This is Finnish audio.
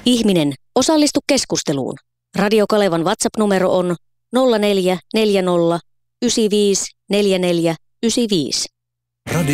Ihminen, osallistu keskusteluun. Radio Kalevan WhatsApp-numero on 0440 95 44 95.